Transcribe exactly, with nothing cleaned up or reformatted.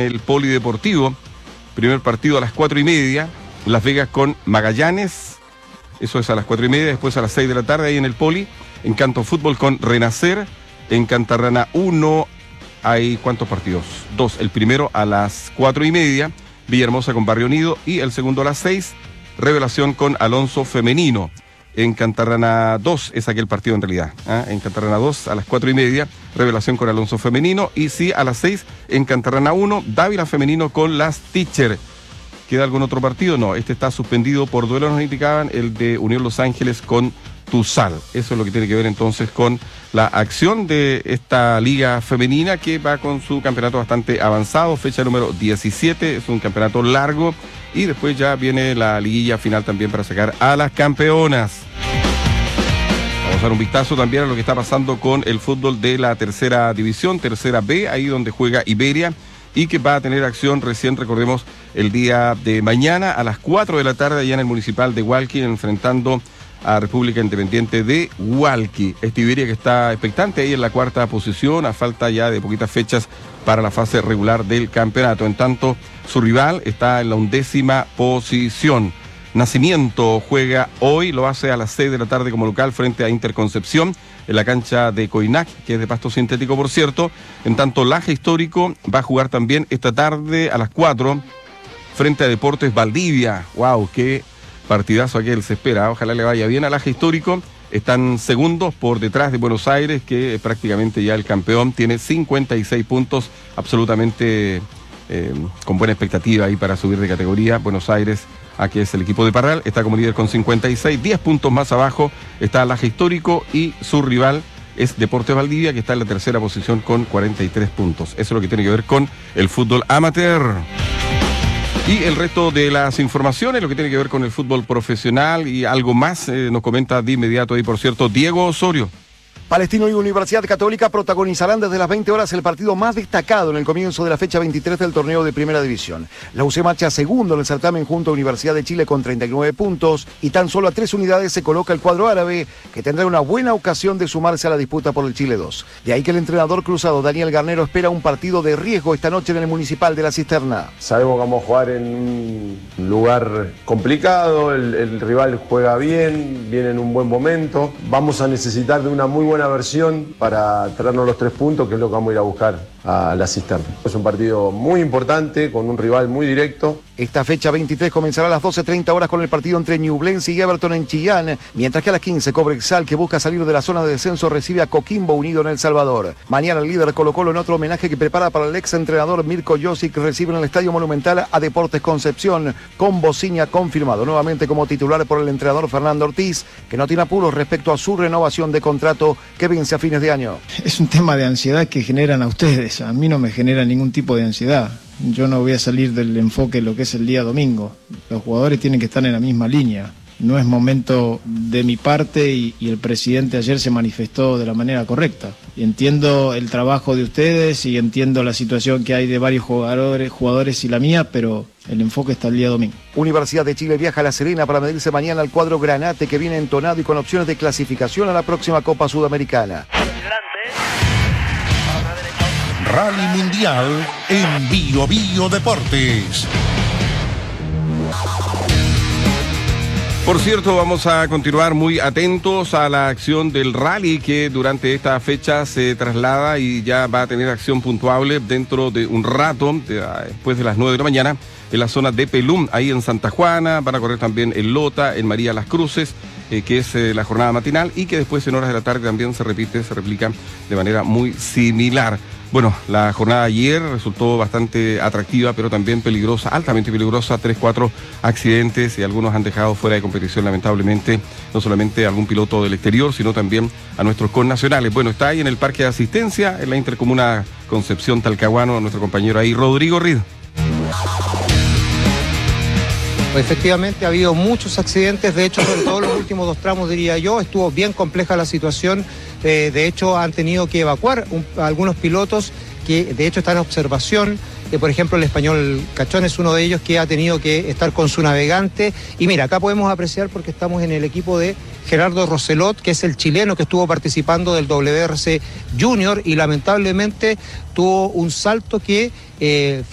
el Polideportivo. Primer partido a las cuatro y media. Las Vegas con Magallanes. Eso es a las cuatro y media. Después a las seis de la tarde ahí en el Poli. Encanto Fútbol con Renacer. En Cantarrana uno. Hay ¿cuántos partidos? Dos. El primero a las cuatro y media. Villahermosa con Barrio Unido. Y el segundo a las seis. Revelación con Alonso Femenino. En Cantarrana dos es aquel partido en realidad. ¿eh? En Cantarrana dos a las cuatro y media, Revelación con Alonso Femenino. Y sí, a las seis en Cantarrana uno, Dávila Femenino con las Teacher. ¿Queda algún otro partido? No, este está suspendido por duelo, nos indicaban, el de Unión Los Ángeles con Tuzal. Eso es lo que tiene que ver entonces con la acción de esta liga femenina que va con su campeonato bastante avanzado, fecha número diecisiete, es un campeonato largo y después ya viene la liguilla final también para sacar a las campeonas. Vamos a dar un vistazo también a lo que está pasando con el fútbol de la tercera división, tercera B, ahí donde juega Iberia y que va a tener acción recién, recordemos, el día de mañana a las cuatro de la tarde allá en el Municipal de Hualqui, enfrentando a República Independiente de Hualqui. Este Iberia que está expectante ahí en la cuarta posición, a falta ya de poquitas fechas para la fase regular del campeonato. En tanto, su rival está en la undécima posición. Nacimiento juega hoy, lo hace a las seis de la tarde como local frente a Interconcepción en la cancha de Coinac, que es de pasto sintético, por cierto. En tanto, Laje Histórico va a jugar también esta tarde a las cuatro frente a Deportes Valdivia. ¡Wow! ¡Qué partidazo aquel se espera! Ojalá le vaya bien a Laje Histórico. Están segundos por detrás de Buenos Aires, que prácticamente ya el campeón tiene cincuenta y seis puntos, absolutamente eh, con buena expectativa ahí para subir de categoría. Buenos Aires, aquí es el equipo de Parral, está como líder con cincuenta y seis, diez puntos más abajo está Laje Histórico y su rival es Deportes Valdivia, que está en la tercera posición con cuarenta y tres puntos. Eso es lo que tiene que ver con el fútbol amateur. Y el resto de las informaciones, lo que tiene que ver con el fútbol profesional y algo más, eh, nos comenta de inmediato ahí, por cierto, Diego Osorio. Palestino y Universidad Católica protagonizarán desde las veinte horas el partido más destacado en el comienzo de la fecha veintitrés del torneo de Primera División. La U C marcha segundo en el certamen junto a Universidad de Chile con treinta y nueve puntos y tan solo a tres unidades se coloca el cuadro árabe, que tendrá una buena ocasión de sumarse a la disputa por el Chile dos. De ahí que el entrenador cruzado Daniel Garnero espera un partido de riesgo esta noche en el Municipal de la Cisterna. Sabemos que vamos a jugar en un lugar complicado, el, el rival juega bien, viene en un buen momento. Vamos a necesitar de una muy buena buena versión para traernos los tres puntos, que es lo que vamos a ir a buscar a la Cisterna. Es un partido muy importante, con un rival muy directo. Esta fecha veintitrés comenzará a las doce treinta horas con el partido entre Ñublense y Everton en Chillán, mientras que a las quince Cobresal, que busca salir de la zona de descenso, recibe a Coquimbo Unido en El Salvador. Mañana el líder Colo-Colo, en otro homenaje que prepara para el ex entrenador Mirko Josic, recibe en el Estadio Monumental a Deportes Concepción, con Bociña confirmado nuevamente como titular por el entrenador Fernando Ortiz, que no tiene apuros respecto a su renovación de contrato que vence a fines de año. Es un tema de ansiedad que generan a ustedes, a mí no me genera ningún tipo de ansiedad. Yo no voy a salir del enfoque de lo que es el día domingo. Los jugadores tienen que estar en la misma línea. No es momento de mi parte y, y el presidente ayer se manifestó de la manera correcta. Y entiendo el trabajo de ustedes y entiendo la situación que hay de varios jugadores, jugadores y la mía, pero el enfoque está el día domingo. Universidad de Chile viaja a La Serena para medirse mañana al cuadro Granate, que viene entonado y con opciones de clasificación a la próxima Copa Sudamericana. Rally Mundial en Bio Bio Deportes. Por cierto, vamos a continuar muy atentos a la acción del rally que durante esta fecha se traslada y ya va a tener acción puntuable dentro de un rato, de, después de las nueve de la mañana, en la zona de Pelum, ahí en Santa Juana. Van a correr también en Lota, en María Las Cruces, eh, que es eh, la jornada matinal, y que después en horas de la tarde también se repite, se replica de manera muy similar. Bueno, la jornada de ayer resultó bastante atractiva, pero también peligrosa, altamente peligrosa. Tres, cuatro accidentes y algunos han dejado fuera de competición, lamentablemente, no solamente a algún piloto del exterior, sino también a nuestros connacionales. Bueno, está ahí en el Parque de Asistencia, en la Intercomuna Concepción Talcahuano, nuestro compañero ahí, Rodrigo Rido. Efectivamente ha habido muchos accidentes, de hecho sobre todo los últimos dos tramos, diría yo, estuvo bien compleja la situación, eh, de hecho han tenido que evacuar un, algunos pilotos que de hecho están en observación, eh, por ejemplo el español Cachón es uno de ellos que ha tenido que estar con su navegante, y mira, acá podemos apreciar porque estamos en el equipo de Gerardo Roselot, que es el chileno que estuvo participando del W R C Junior y lamentablemente tuvo un salto que... Eh,